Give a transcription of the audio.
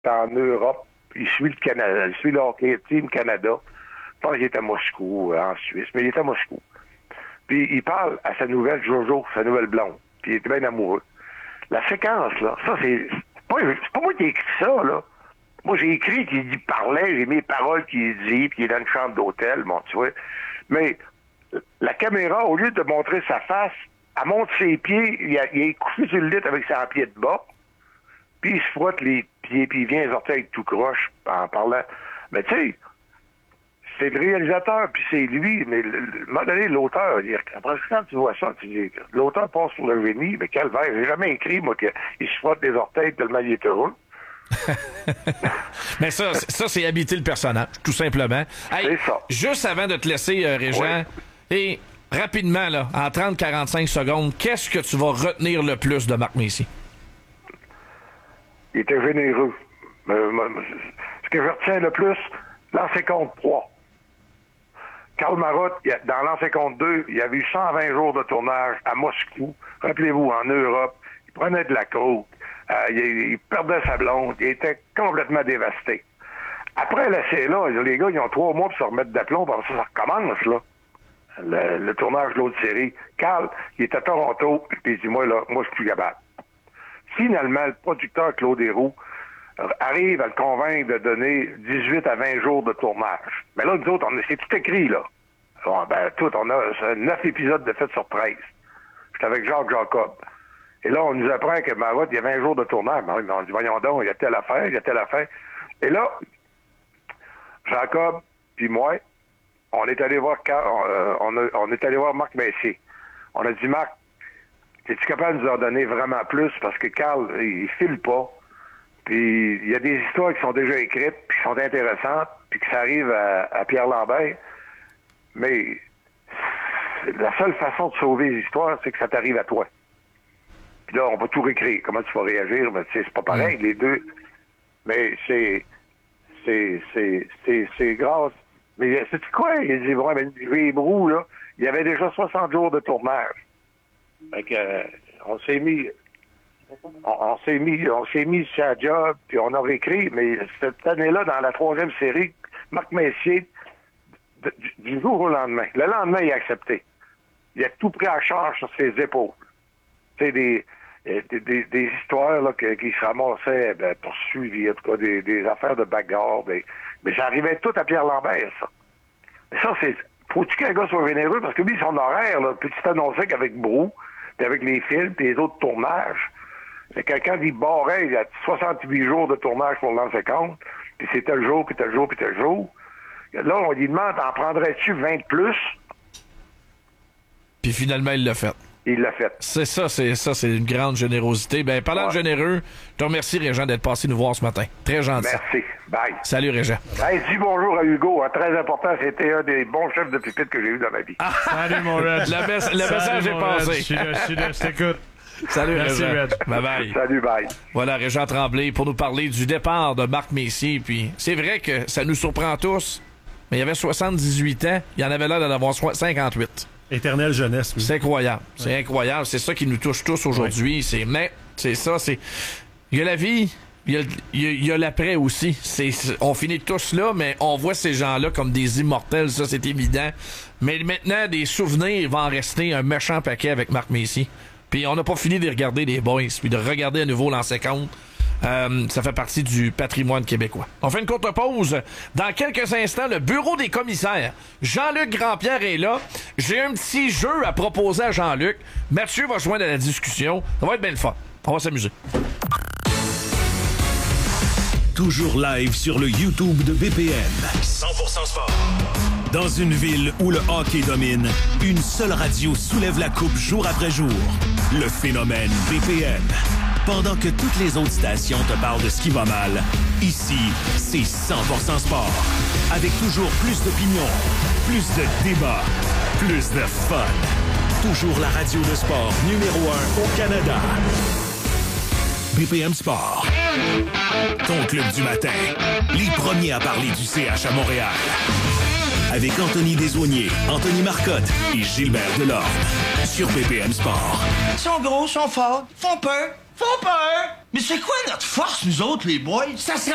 en Europe. Il suit le Canada, il suit le hockey team Canada. Je pense qu'il est à Moscou, en Suisse, mais il est à Moscou. Puis il parle à sa nouvelle Jojo, sa nouvelle blonde. Puis il est bien amoureux. La séquence, là, ça, c'est pas moi qui ai écrit ça, là. Moi, j'ai écrit qu'il parlait, j'ai mis les paroles qu'il dit, puis il est dans une chambre d'hôtel, bon, tu vois. Mais la caméra, au lieu de montrer sa face, elle montre ses pieds, il est couché sur le lit avec ses pieds de bas, puis il se frotte les pieds, puis il vient les orteils tout croche en parlant. Mais tu sais, c'est le réalisateur, puis c'est lui, mais à un moment donné, l'auteur, après quand tu vois ça, tu dis, l'auteur passe pour le génie, mais calvaire, j'ai jamais écrit, moi, qu'il se frotte les orteils tellement il est heureux. Mais ça c'est habiter le personnage, tout simplement. Hey, c'est ça. Juste avant de te laisser, Régent, et rapidement, là, en 30-45 secondes, qu'est-ce que tu vas retenir le plus de Marc Messier? Il était généreux. Ce que je retiens le plus, l'an 53. Karl Marotte, dans l'an 52, il y avait eu 120 jours de tournage à Moscou. Rappelez-vous, en Europe, il prenait de la croûte. Il perdait sa blonde. Il était complètement dévasté. Après là, les gars, ils ont 3 mois pour se remettre d'aplomb. Parce que ça recommence, là. Le tournage de l'autre série. Carl, il est à Toronto. Puis il dit, moi, je suis plus capable. Finalement, le producteur Claude Héroux arrive à le convaincre de donner 18 à 20 jours de tournage. Mais là, nous autres, c'est tout écrit, là. Alors, on a 9 épisodes de fait sur 13. J'étais avec Jacques Jacob. Et là, on nous apprend que Marotte, il y a 20 jours de tournage. Mais on dit, voyons donc, il y a telle affaire. Et là, Jacob puis moi, on est allé voir on est allé voir Marc Messier. On a dit, Marc, es-tu capable de nous en donner vraiment plus? Parce que Carl, il file pas. Puis il y a des histoires qui sont déjà écrites, puis qui sont intéressantes, puis que ça arrive à Pierre Lambert. Mais la seule façon de sauver les histoires, c'est que ça t'arrive à toi. Puis là, on va tout réécrire. Comment tu vas réagir? Ben, c'est pas pareil, les deux. Mais c'est grâce. Mais c'est quoi? Il dit, bon, mais les brous, là, il y avait déjà 60 jours de tournage. Fait que, on s'est mis sur la job, puis on a réécrit, mais cette année-là, dans la 3e série, Marc Messier, du jour au lendemain, le lendemain, il a accepté. Il a tout pris en charge sur ses épaules. Tu sais, des histoires là, qui se ramassaient poursuivies, en tout cas des affaires de bagarre, mais ça arrivait tout à Pierre Lambert, ça. Mais ça, faut-tu qu'un gars soit généreux? Parce que lui, son horaire, là, puis tu t'annonçais qu'avec Brou, puis avec les films, puis les autres tournages, c'est quelqu'un qui barrait, il y a 68 jours de tournage pour l'an 50, puis c'est tel jour, puis tel jour, puis tel jour. Là, on lui demande, en prendrais-tu 20 de plus? Puis finalement, il l'a fait. Il l'a fait. C'est une grande générosité. Ben, parlant de généreux, je te remercie, Régent, d'être passé nous voir ce matin. Très gentil. Merci. Bye. Salut, Régent. Hey, dis bonjour à Hugo. Très important, c'était un des bons chefs de pupitre que j'ai eu dans ma vie. Salut, mon Reg. Le message est passé. Je t'écoute. Salut, merci, Régent. Reg. Bye-bye. Salut, bye. Voilà, Régent Tremblay pour nous parler du départ de Marc Messier. Puis c'est vrai que ça nous surprend tous, mais il avait 78 ans. Il en avait l'air d'en avoir 58. Éternelle jeunesse. Oui. C'est incroyable. C'est incroyable. C'est ça qui nous touche tous aujourd'hui. Oui. C'est ça. Il y a la vie, il y a l'après aussi. On finit tous là, mais on voit ces gens-là comme des immortels. Ça, c'est évident. Mais maintenant, des souvenirs, il va en rester un méchant paquet avec Marc Messier. Puis on n'a pas fini de regarder les boys, puis de regarder à nouveau l'an 50. Ça fait partie du patrimoine québécois. On fait une courte pause. Dans quelques instants, le bureau des commissaires. Jean-Luc Grandpierre est là. J'ai un petit jeu à proposer à Jean-Luc. Mathieu va joindre à la discussion. Ça va être bien le fun. On va s'amuser. Toujours live sur le YouTube de BPM. 100% sport. Dans une ville où le hockey domine, une seule radio soulève la coupe jour après jour. Le phénomène BPM. Pendant que toutes les autres stations te parlent de ce qui va mal, ici, c'est 100% sport. Avec toujours plus d'opinions, plus de débats, plus de fun. Toujours la radio de sport numéro 1 au Canada. BPM Sport. Ton club du matin. Les premiers à parler du CH à Montréal. Avec Anthony Desaulniers, Anthony Marcotte et Gilbert Delorme. Sur BPM Sport. Ils sont gros, ils sont forts, font peur. Mais c'est quoi notre force, nous autres, les boys? Ça